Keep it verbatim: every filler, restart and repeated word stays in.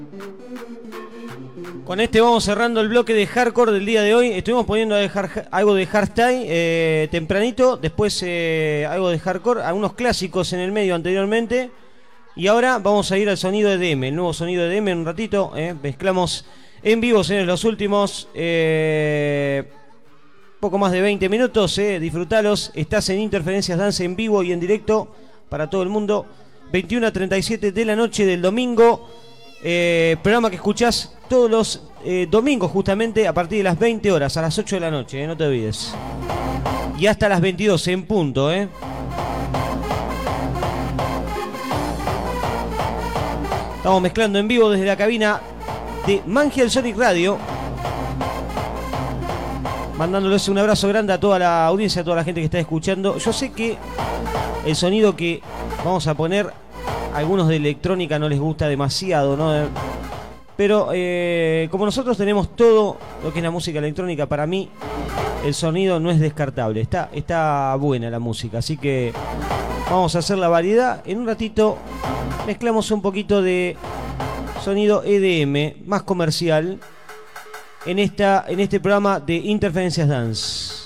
Con este vamos cerrando el bloque de hardcore del día de hoy. Estuvimos poniendo algo de hardstyle eh, tempranito, después eh, algo de hardcore, algunos clásicos en el medio anteriormente. Y ahora vamos a ir al sonido de D M, el nuevo sonido de D M en un ratito. Eh, mezclamos en vivo, señores, los últimos eh, poco más de veinte minutos. Eh, disfrutalos. Estás en Interferencias Dance en vivo y en directo para todo el mundo. veintiuno a treinta y siete de la noche del domingo. Eh, programa que escuchás todos los eh, domingos justamente a partir de las veinte horas, a las ocho de la noche, eh, no te olvides. Y hasta las veintidós en punto, ¿eh? Estamos mezclando en vivo desde la cabina de Mangiel Sonic Radio. Mandándoles un abrazo grande a toda la audiencia, a toda la gente que está escuchando. Yo sé que el sonido que vamos a poner, a algunos de electrónica no les gusta demasiado, ¿no? Pero eh, como nosotros tenemos todo lo que es la música electrónica, para mí el sonido no es descartable. Está, está buena la música, así que vamos a hacer la variedad. En un ratito mezclamos un poquito de sonido E D M, más comercial, en, esta, en este programa de Interferencias Dance.